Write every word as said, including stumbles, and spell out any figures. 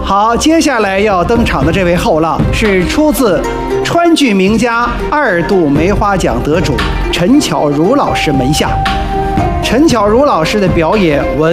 好，接下来要登场的这位后浪是出自川剧名家二度梅花奖得主陈巧如老师门下。陈巧如老师的表演文